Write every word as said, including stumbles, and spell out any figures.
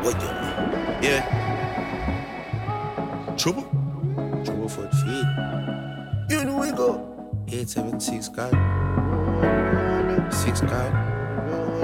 What you know? Yeah. Trouble? Trouble for the feet. You know we go. eight seven six God. six God.